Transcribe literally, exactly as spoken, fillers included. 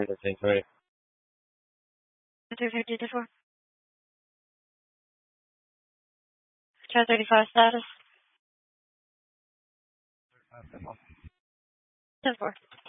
ten twenty. three fifty to four. Chart thirty-five status. ten four.